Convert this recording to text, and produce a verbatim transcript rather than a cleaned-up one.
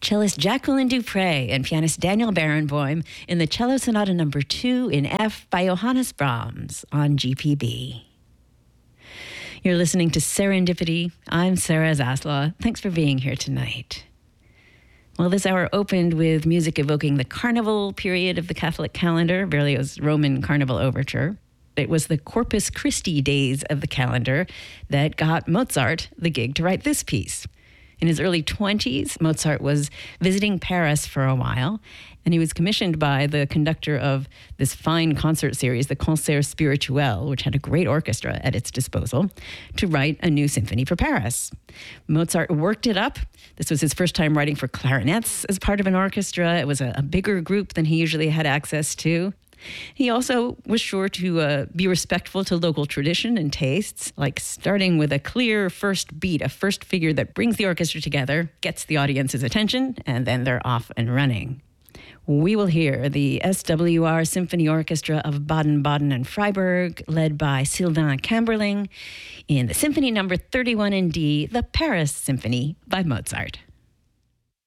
cellist Jacqueline Dupre and pianist Daniel Barenboim in the Cello Sonata number two in F by Johannes Brahms on G P B. You're listening to Serendipity. I'm Sarah Zaslaw. Thanks for being here tonight. Well, this hour opened with music evoking the carnival period of the Catholic calendar, Berlioz' Roman Carnival Overture. It was the Corpus Christi days of the calendar that got Mozart the gig to write this piece. In his early twenties, Mozart was visiting Paris for a while, and he was commissioned by the conductor of this fine concert series, the Concert Spirituel, which had a great orchestra at its disposal, to write a new symphony for Paris. Mozart worked it up. This was his first time writing for clarinets as part of an orchestra. It was a, a bigger group than he usually had access to. He also was sure to uh, be respectful to local tradition and tastes, like starting with a clear first beat, a first figure that brings the orchestra together, gets the audience's attention, and then they're off and running. We will hear the S W R Symphony Orchestra of Baden-Baden and Freiburg, led by Sylvain Camberling, in the Symphony number thirty-one in D, the Paris Symphony by Mozart.